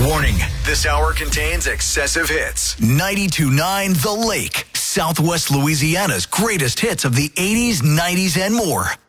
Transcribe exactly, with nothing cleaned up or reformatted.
Warning, this hour contains excessive hits. ninety-two point nine The Lake, Southwest Louisiana's greatest hits of the eighties, nineties, and more.